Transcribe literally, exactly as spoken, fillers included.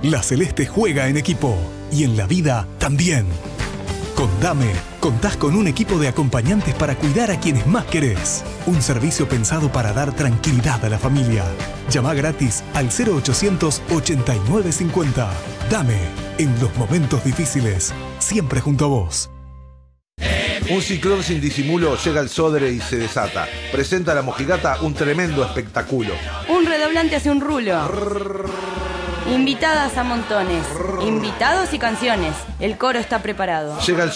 La Celeste juega en equipo y en la vida también. Con Dame, contás con un equipo de acompañantes para cuidar a quienes más querés. Un servicio pensado para dar tranquilidad a la familia. Llama gratis al cero ochocientos ochenta y nueve cincuenta. Dame, en los momentos difíciles, siempre junto a vos. Un ciclón sin disimulo llega al Sodre y se desata. Presenta a la mojigata un tremendo espectáculo. Un redoblante hace un rulo. Invitadas a montones. Invitados y canciones. El coro está preparado. Llega el